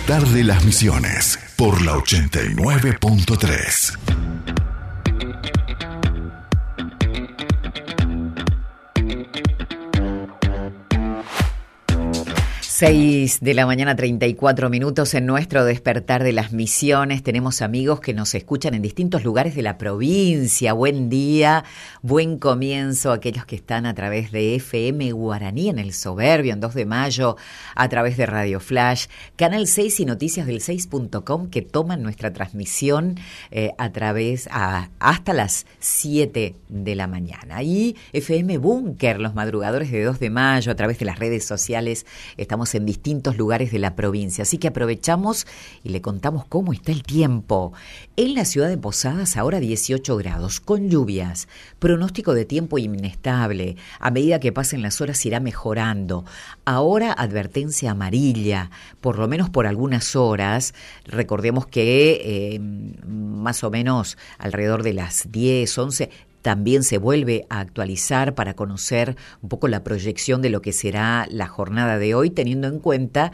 Despertar de las Misiones por la 89.3. 6 de la mañana, 34 minutos en nuestro Despertar de las Misiones. Tenemos amigos que nos escuchan en distintos lugares de la provincia. Buen día, buen comienzo a aquellos que están a través de FM Guaraní en El Soberbio, en 2 de mayo, a través de Radio Flash, Canal 6 y Noticias del 6.com, que toman nuestra transmisión hasta las 7 de la mañana. Y FM Búnker, los madrugadores de 2 de mayo, a través de las redes sociales. Estamos en distintos lugares de la provincia, así que aprovechamos y le contamos cómo está el tiempo. En la ciudad de Posadas ahora 18 grados, con lluvias, pronóstico de tiempo inestable, a medida que pasen las horas irá mejorando. Ahora advertencia amarilla, por lo menos por algunas horas. Recordemos que más o menos alrededor de las 10, 11... también se vuelve a actualizar para conocer un poco la proyección de lo que será la jornada de hoy, teniendo en cuenta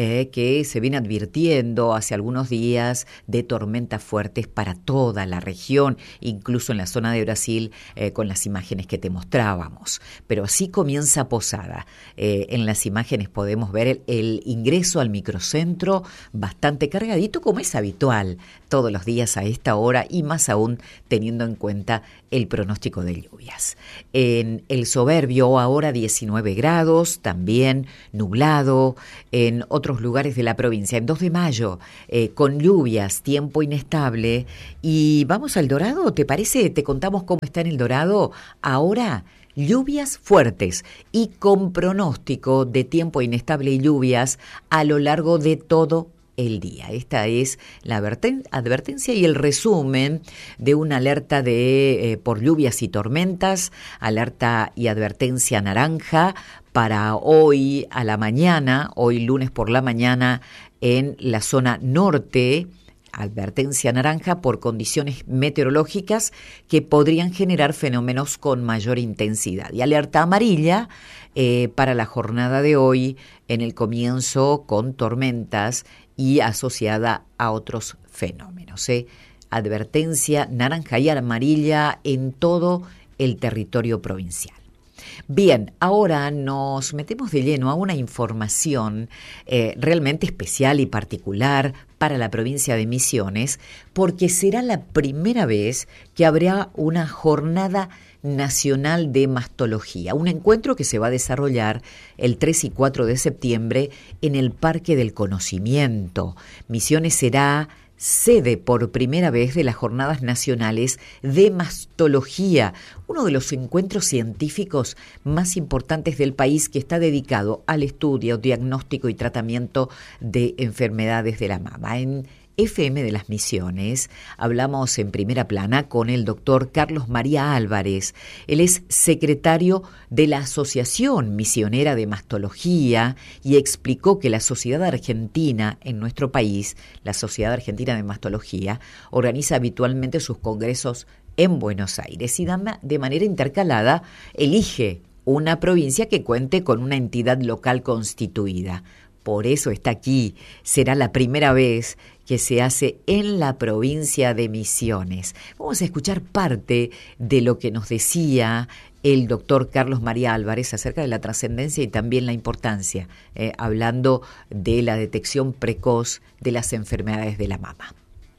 que se viene advirtiendo hace algunos días de tormentas fuertes para toda la región, incluso en la zona de Brasil, con las imágenes que te mostrábamos. Pero así comienza Posada. En las imágenes podemos ver el ingreso al microcentro bastante cargadito, como es habitual todos los días a esta hora, y más aún teniendo en cuenta el pronóstico de lluvias. En El Soberbio ahora 19 grados, también nublado. En otros lugares de la provincia, en 2 de mayo, con lluvias, tiempo inestable. Y vamos al Dorado, ¿te parece? Te contamos cómo está en el Dorado ahora. Lluvias fuertes y con pronóstico de tiempo inestable y lluvias a lo largo de todo el día. Esta es la advertencia y el resumen de una alerta por lluvias y tormentas, alerta y advertencia naranja para hoy a la mañana, hoy lunes por la mañana en la zona norte. Advertencia naranja por condiciones meteorológicas que podrían generar fenómenos con mayor intensidad. Y alerta amarilla para la jornada de hoy en el comienzo con tormentas y asociada a otros fenómenos. Advertencia naranja y amarilla en todo el territorio provincial. Bien, ahora nos metemos de lleno a una información realmente especial y particular para la provincia de Misiones, porque será la primera vez que habrá una jornada nacional de mastología, un encuentro que se va a desarrollar el 3 y 4 de septiembre en el Parque del Conocimiento. Misiones será sede por primera vez de las Jornadas Nacionales de Mastología, uno de los encuentros científicos más importantes del país que está dedicado al estudio, diagnóstico y tratamiento de enfermedades de la mama. En FM de las Misiones hablamos en primera plana con el doctor Carlos María Álvarez. Él es secretario de la Asociación Misionera de Mastología y explicó que la Sociedad Argentina en nuestro país, la Sociedad Argentina de Mastología, organiza habitualmente sus congresos en Buenos Aires y de manera intercalada elige una provincia que cuente con una entidad local constituida. Por eso está aquí. Será la primera vez que se hace en la provincia de Misiones. Vamos a escuchar parte de lo que nos decía el doctor Carlos María Álvarez acerca de la trascendencia y también la importancia, hablando de la detección precoz de las enfermedades de la mama.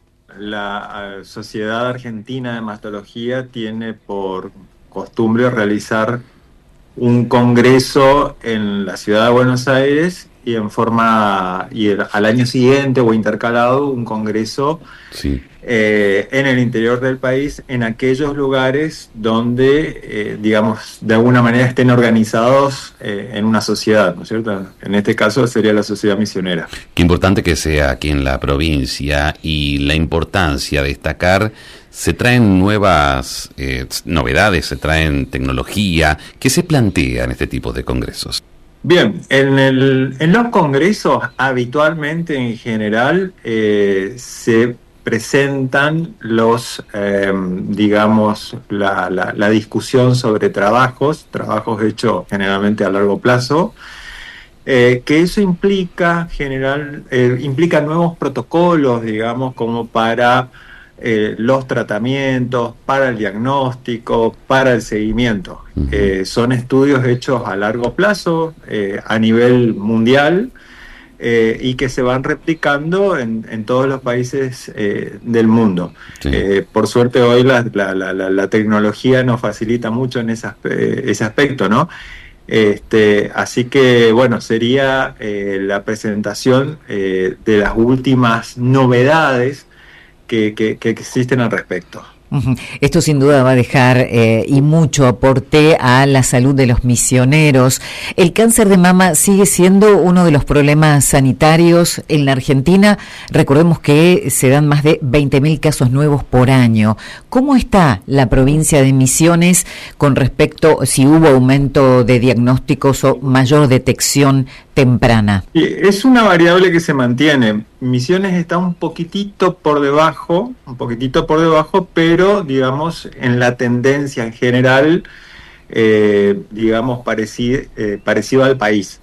La Sociedad Argentina de Mastología tiene por costumbre realizar un congreso en la ciudad de Buenos Aires y al año siguiente o intercalado un congreso en el interior del país, en aquellos lugares donde, digamos, de alguna manera estén organizados en una sociedad, ¿no es cierto? En este caso sería la sociedad misionera. Qué importante que sea aquí en la provincia y la importancia de destacar. Se traen nuevas novedades, se traen tecnología. ¿Qué se plantea en este tipo de congresos? Bien, en los congresos habitualmente en general se presentan la discusión sobre trabajos hechos generalmente a largo plazo, Que eso implica implica nuevos protocolos, digamos, como para los tratamientos, para el diagnóstico, para el seguimiento. Son estudios hechos a largo plazo, a nivel mundial, y que se van replicando en todos los países del mundo. Sí. Por suerte hoy la tecnología nos facilita mucho en ese aspecto, ¿no? Así que, bueno, sería la presentación de las últimas novedades que existen al respecto. Esto sin duda va a dejar y mucho aporte a la salud de los misioneros. El cáncer de mama sigue siendo uno de los problemas sanitarios en la Argentina. Recordemos que se dan más de 20.000 casos nuevos por año. ¿Cómo está la provincia de Misiones con respecto si hubo aumento de diagnósticos o mayor detección temprana? Es una variable que se mantiene. Misiones está un poquitito por debajo, pero digamos en la tendencia en general, digamos parecido al país.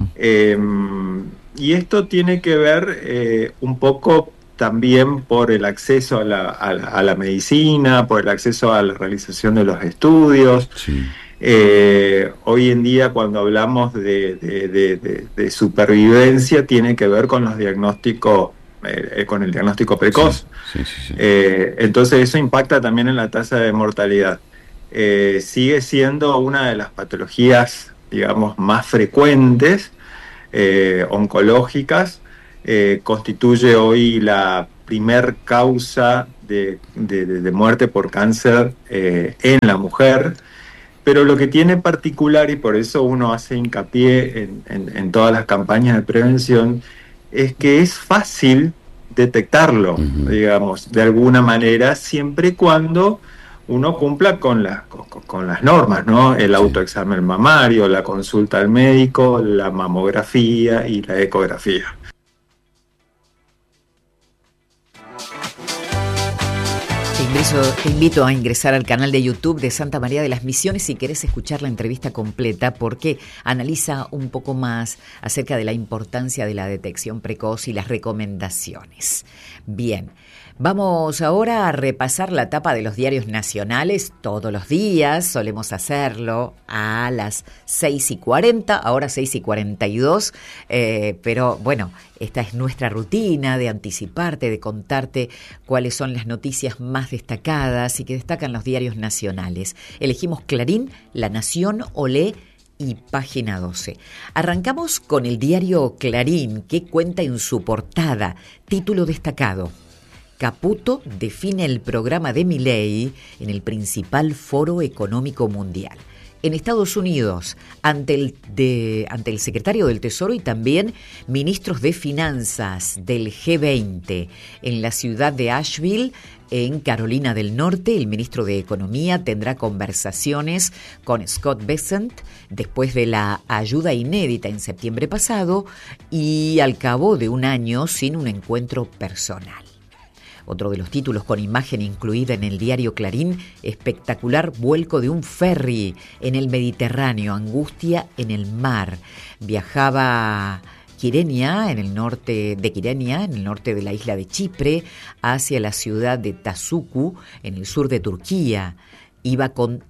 Y esto tiene que ver un poco también por el acceso a la medicina, por el acceso a la realización de los estudios. Sí. Hoy en día cuando hablamos de supervivencia tiene que ver con los diagnósticos, con el diagnóstico precoz. Sí. Entonces eso impacta también en la tasa de mortalidad. Sigue siendo una de las patologías, digamos, más frecuentes, oncológicas. Constituye hoy la primer causa de muerte por cáncer en la mujer. Pero lo que tiene particular, y por eso uno hace hincapié en todas las campañas de prevención, es que es fácil detectarlo, digamos, de alguna manera, siempre y cuando uno cumpla con las normas, ¿no? El autoexamen mamario, la consulta al médico, la mamografía y la ecografía. Te invito a ingresar al canal de YouTube de Santa María de las Misiones si querés escuchar la entrevista completa, porque analiza un poco más acerca de la importancia de la detección precoz y las recomendaciones. Bien, vamos ahora a repasar la tapa de los diarios nacionales. Todos los días solemos hacerlo a las 6:40, ahora 6:42, pero bueno, esta es nuestra rutina de anticiparte, de contarte cuáles son las noticias más destacadas y que destacan los diarios nacionales. Elegimos Clarín, La Nación, Olé y Página 12. Arrancamos con el diario Clarín, que cuenta en su portada, título destacado: Caputo define el programa de Milei en el principal foro económico mundial. En Estados Unidos, ante el secretario del Tesoro y también ministros de Finanzas del G20. En la ciudad de Asheville, en Carolina del Norte, el ministro de Economía tendrá conversaciones con Scott Bessent después de la ayuda inédita en septiembre pasado y al cabo de un año sin un encuentro personal. Otro de los títulos con imagen incluida en el diario Clarín: espectacular vuelco de un ferry en el Mediterráneo, angustia en el mar. Viajaba Kyrenia, en el norte de la isla de Chipre, hacia la ciudad de Tasuku, en el sur de Turquía. Iba con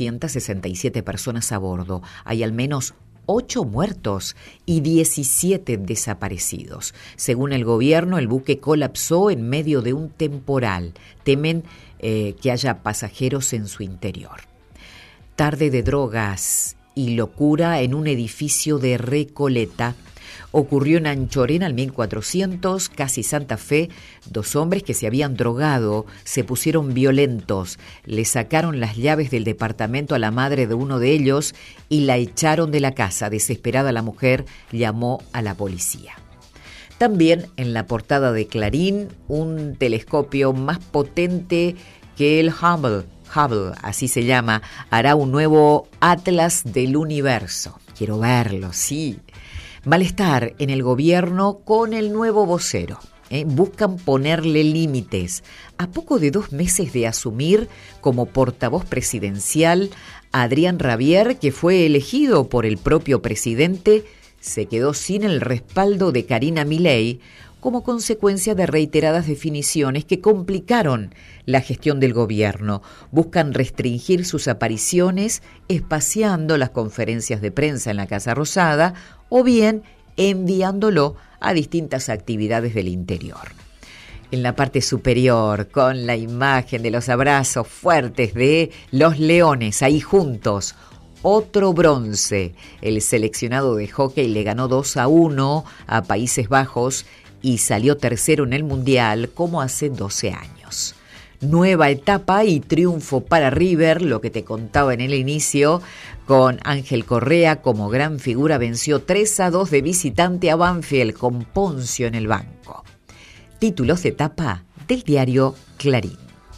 267 personas a bordo. Hay al menos 8 muertos y 17 desaparecidos. Según el gobierno, el buque colapsó en medio de un temporal. Temen que haya pasajeros en su interior. Tarde de drogas y locura en un edificio de Recoleta. Ocurrió en Anchorena al 1400, casi Santa Fe. 2 hombres que se habían drogado se pusieron violentos. Le sacaron las llaves del departamento a la madre de uno de ellos y la echaron de la casa. Desesperada, la mujer llamó a la policía. También en la portada de Clarín, un telescopio más potente que el Hubble, así se llama, hará un nuevo atlas del universo. Quiero verlo, sí. Malestar en el gobierno con el nuevo vocero. Buscan ponerle límites. A poco de 2 meses de asumir como portavoz presidencial, Adrián Rabier, que fue elegido por el propio presidente, se quedó sin el respaldo de Karina Milei como consecuencia de reiteradas definiciones que complicaron la gestión del gobierno. Buscan restringir sus apariciones espaciando las conferencias de prensa en la Casa Rosada o bien enviándolo a distintas actividades del interior. En la parte superior, con la imagen de los abrazos fuertes de los leones ahí juntos, otro bronce. El seleccionado de hockey le ganó 2-1 a Países Bajos y salió tercero en el Mundial como hace 12 años. Nueva etapa y triunfo para River, lo que te contaba en el inicio, con Ángel Correa como gran figura, venció 3-2 de visitante a Banfield con Poncio en el banco. Títulos de etapa del diario Clarín.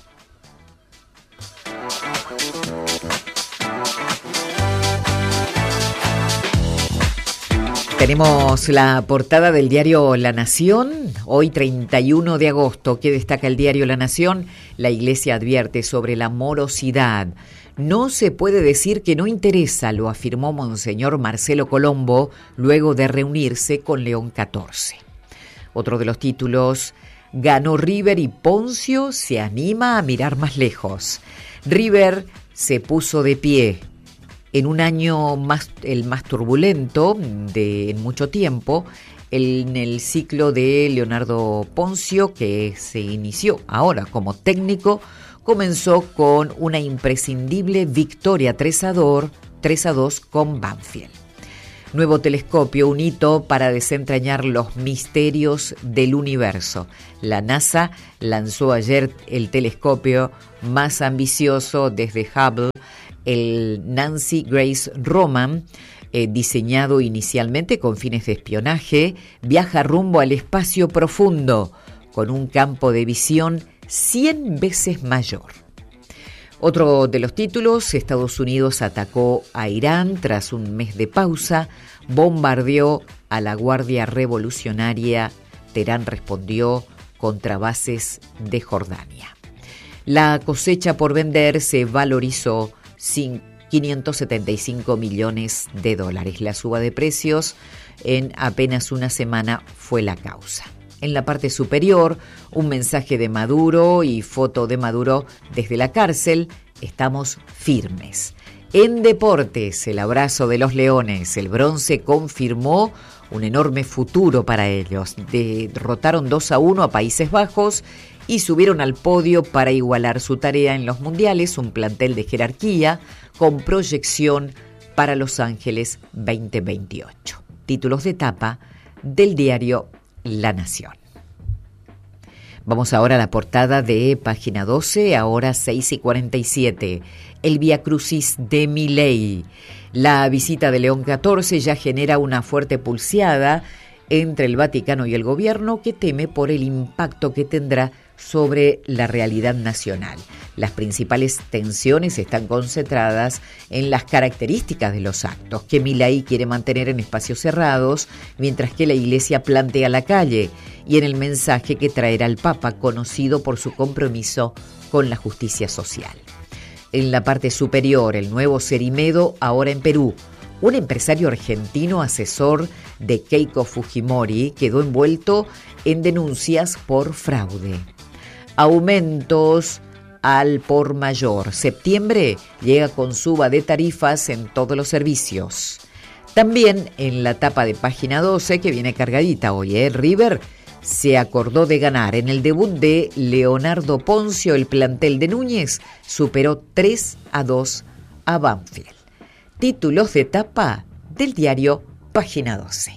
Tenemos la portada del diario La Nación, hoy 31 de agosto. ¿Qué destaca el diario La Nación? La Iglesia advierte sobre la morosidad. No se puede decir que no interesa, lo afirmó Monseñor Marcelo Colombo luego de reunirse con León XIV. Otro de los títulos, ganó River y Poncio se anima a mirar más lejos. River se puso de pie. En un año el más turbulento en mucho tiempo, en el ciclo de Leonardo Poncio, que se inició ahora como técnico, comenzó con una imprescindible victoria 3-2 con Banfield. Nuevo telescopio, un hito para desentrañar los misterios del universo. La NASA lanzó ayer el telescopio más ambicioso desde Hubble, el Nancy Grace Roman, diseñado inicialmente con fines de espionaje, viaja rumbo al espacio profundo con un campo de visión 100 veces mayor. Otro de los títulos, Estados Unidos atacó a Irán tras un mes de pausa, bombardeó a la Guardia Revolucionaria, Teherán respondió contra bases de Jordania. La cosecha por vender se valorizó $575 millones. La suba de precios en apenas una semana fue la causa. En la parte superior, un mensaje de Maduro y foto de Maduro desde la cárcel. Estamos firmes. En deportes, el abrazo de los leones. El bronce confirmó un enorme futuro para ellos. Derrotaron 2-1 a Países Bajos y subieron al podio para igualar su tarea en los mundiales, un plantel de jerarquía con proyección para Los Ángeles 2028. Títulos de etapa del diario La Nación. Vamos ahora a la portada de Página 12, ahora 6:47. El Vía Crucis de Milei. La visita de León XIV ya genera una fuerte pulseada entre el Vaticano y el gobierno, que teme por el impacto que tendrá sobre la realidad nacional. Las principales tensiones están concentradas en las características de los actos, que Milei quiere mantener en espacios cerrados, mientras que la Iglesia plantea la calle, y en el mensaje que traerá el Papa, conocido por su compromiso con la justicia social. En la parte superior, el nuevo Cerimedo, ahora en Perú. Un empresario argentino asesor de Keiko Fujimori quedó envuelto en denuncias por fraude. Aumentos al por mayor. Septiembre llega con suba de tarifas en todos los servicios. También en la tapa de Página 12, que viene cargadita hoy, River se acordó de ganar. En el debut de Leonardo Poncio, el plantel de Núñez superó 3-2 a Banfield. Títulos de etapa del diario Página 12.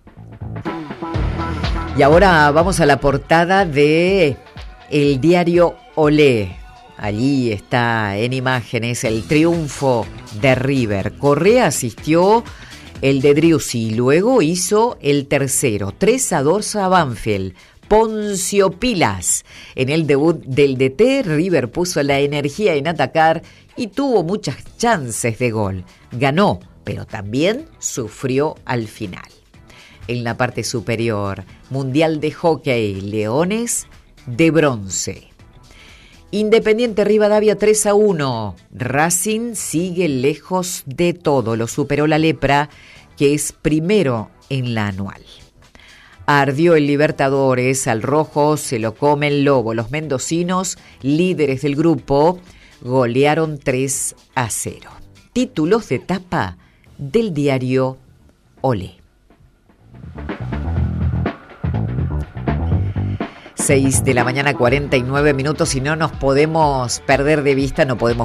Y ahora vamos a la portada de el diario Olé. Allí está en imágenes el triunfo de River. Correa asistió el de Driussi y luego hizo el tercero, 3-2 a Banfield. Poncio Pilas. En el debut del DT, River puso la energía en atacar y tuvo muchas chances de gol. Ganó, pero también sufrió al final. En la parte superior, Mundial de Hockey, Leones de bronce. Independiente Rivadavia 3-1. Racing sigue lejos de todo. Lo superó la Lepra, que es primero en la anual. Ardió el Libertadores, al rojo se lo come el lobo. Los mendocinos, líderes del grupo, golearon 3-0. Títulos de tapa del diario Olé. 6 de la mañana, 49 minutos, y no podemos perder de vista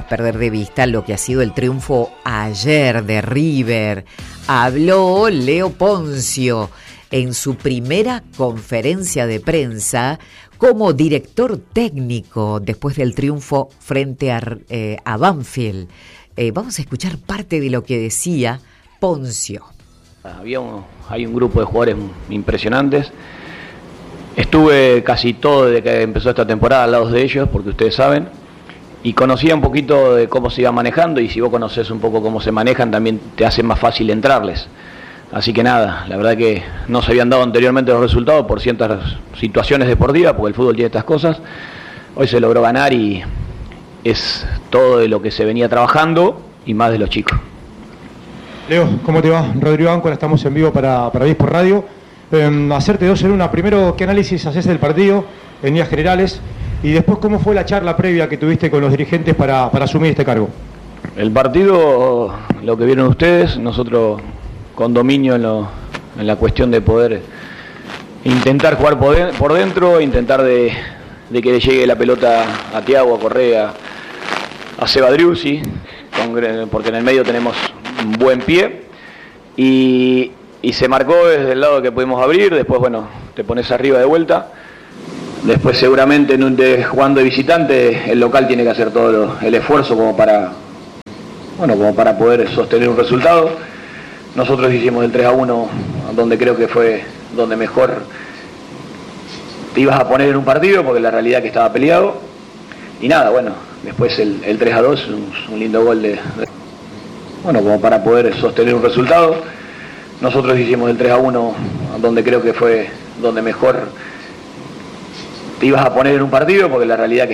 lo que ha sido el triunfo ayer de River. Habló Leo Ponzio en su primera conferencia de prensa como director técnico después del triunfo frente a Banfield. Vamos a escuchar parte de lo que decía Ponzio. Hay un grupo de jugadores impresionantes. Estuve casi todo desde que empezó esta temporada al lado de ellos, porque ustedes saben, y conocía un poquito de cómo se iba manejando, y si vos conocés un poco cómo se manejan, también te hace más fácil entrarles. Así que nada, la verdad que no se habían dado anteriormente los resultados por ciertas situaciones deportivas, porque el fútbol tiene estas cosas. Hoy se logró ganar y es todo de lo que se venía trabajando y más de los chicos. Leo, ¿cómo te va? Rodrigo Áncora, estamos en vivo para Vispor Radio. Hacerte dos en una. Primero, ¿qué análisis haces del partido en líneas generales? Y después, ¿cómo fue la charla previa que tuviste con los dirigentes para asumir este cargo? El partido, lo que vieron ustedes, nosotros con dominio en la cuestión de poder intentar jugar por dentro, intentar de que le llegue la pelota a Thiago, a Correa, a Seba Driussi, porque en el medio tenemos un buen pie, y se marcó desde el lado que pudimos abrir. Después, bueno, te pones arriba de vuelta. Después seguramente jugando de visitante, el local tiene que hacer todo el esfuerzo como para poder sostener un resultado. Nosotros hicimos el 3-1, donde creo que fue donde mejor te ibas a poner en un partido, porque la realidad que estaba peleado. Y nada, bueno, después el 3-2, un lindo gol como para poder sostener un resultado. Nosotros hicimos el 3-1, donde creo que fue donde mejor te ibas a poner en un partido, porque la realidad que